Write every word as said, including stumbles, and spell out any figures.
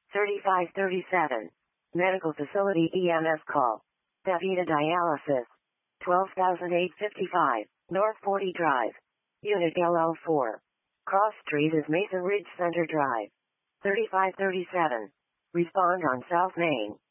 thirty-five thirty-seven. Medical Facility E M S call. Davita Dialysis. twelve thousand eight hundred fifty-five, North forty Drive. Unit L L four. Cross Street is Mesa Ridge Center Drive. thirty-five thirty-seven. Respond on South Main.